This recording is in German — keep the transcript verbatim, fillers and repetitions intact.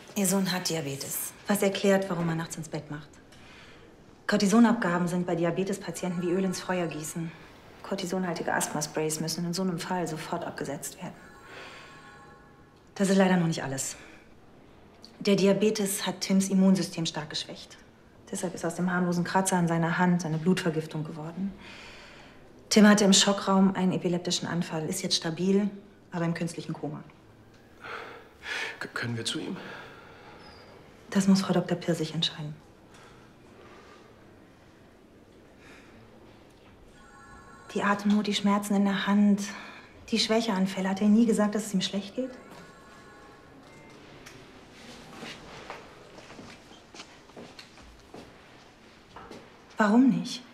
Ihr Sohn hat Diabetes. Was erklärt, warum er nachts ins Bett macht. Cortisonabgaben sind bei Diabetespatienten wie Öl ins Feuer gießen. Cortisonhaltige Asthma-Sprays müssen in so einem Fall sofort abgesetzt werden. Das ist leider noch nicht alles. Der Diabetes hat Tims Immunsystem stark geschwächt. Deshalb ist aus dem harmlosen Kratzer an seiner Hand eine Blutvergiftung geworden. Tim hatte im Schockraum einen epileptischen Anfall, ist jetzt stabil, aber im künstlichen Koma. K- können wir zu ihm? Das muss Frau Doktor Pirsig entscheiden. Die Atemnot, die Schmerzen in der Hand, die Schwächeanfälle. Hat er nie gesagt, dass es ihm schlecht geht? Warum nicht?